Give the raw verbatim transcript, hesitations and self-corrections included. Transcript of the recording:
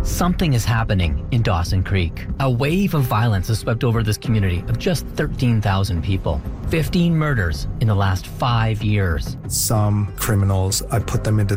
Something is happening in Dawson Creek. A wave of violence has swept over this community of just thirteen thousand people. fifteen murders in the last five years. Some criminals, I put them into